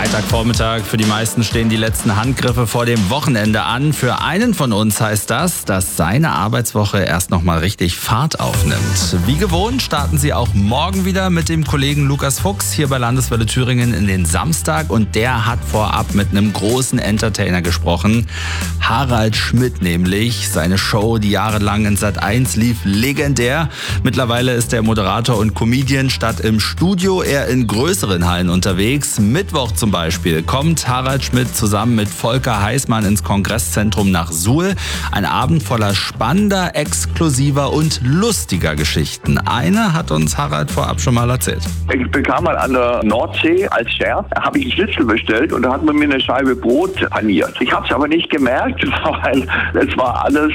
Freitagvormittag. Für die meisten stehen die letzten Handgriffe vor dem Wochenende an. Für einen von uns heißt das, dass seine Arbeitswoche erst noch mal richtig Fahrt aufnimmt. Wie gewohnt starten Sie auch morgen wieder mit dem Kollegen Lukas Fuchs hier bei Landeswelle Thüringen in den Samstag. Und der hat vorab mit einem großen Entertainer gesprochen. Harald Schmidt nämlich. Seine Show, die jahrelang in Sat.1 lief, legendär. Mittlerweile ist der Moderator und Comedian statt im Studio eher in größeren Hallen unterwegs. Mittwoch zum Beispiel kommt Harald Schmidt zusammen mit Volker Heißmann ins Kongresszentrum nach Suhl. Ein Abend voller spannender, exklusiver und lustiger Geschichten. Eine hat uns Harald vorab schon mal erzählt. Ich bekam mal an der Nordsee als Chef, habe ich Schnitzel bestellt und da hat man mir eine Scheibe Brot paniert. Ich habe es aber nicht gemerkt, weil es war alles